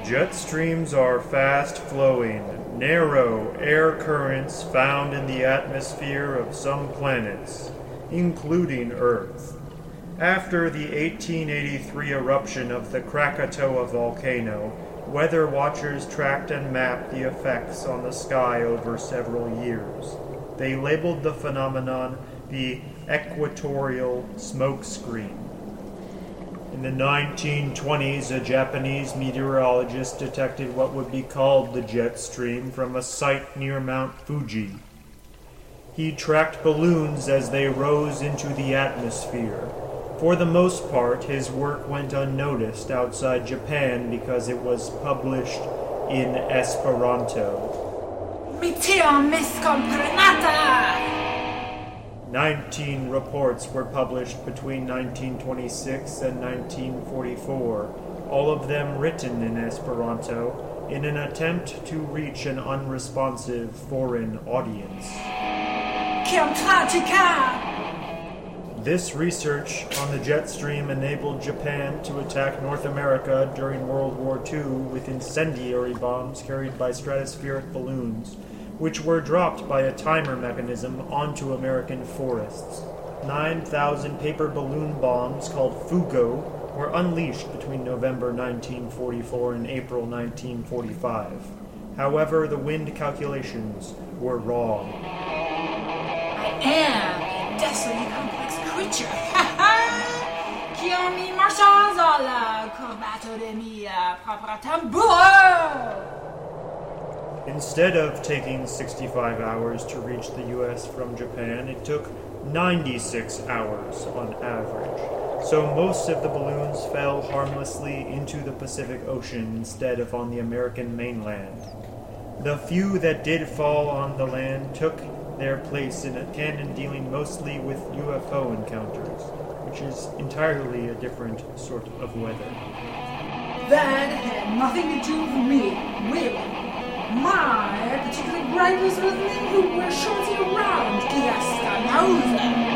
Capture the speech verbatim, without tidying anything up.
Jet streams are fast-flowing, narrow air currents found in the atmosphere of some planets, including Earth. After the eighteen eighty-three eruption of the Krakatoa volcano, weather watchers tracked and mapped the effects on the sky over several years. They labeled the phenomenon the equatorial smokescreen. In the nineteen twenties, a Japanese meteorologist detected what would be called the jet stream from a site near Mount Fuji. He tracked balloons as they rose into the atmosphere. For the most part, his work went unnoticed outside Japan because it was published in Esperanto. Mitio miscomprenata! Nineteen reports were published between nineteen twenty-six and nineteen forty-four, all of them written in Esperanto, in an attempt to reach an unresponsive foreign audience. Kiam tragica! This research on the jet stream enabled Japan to attack North America during World War Two with incendiary bombs carried by stratospheric balloons, which were dropped by a timer mechanism onto American forests. nine thousand paper balloon bombs called Fugo were unleashed between November nineteen forty-four and April nineteen forty-five. However, the wind calculations were wrong. I am a desolate complex creature. Ha ha! Chiami marshals alla combattere mia propria tamburo! Instead of taking sixty-five hours to reach the U S from Japan, it took ninety-six hours on average. So most of the balloons fell harmlessly into the Pacific Ocean instead of on the American mainland. The few that did fall on the land took their place in a canon dealing mostly with U F O encounters, which is entirely a different sort of weather. That had nothing to do with me, really. My particular gripe is with men who wear shorty around Giasta Nose.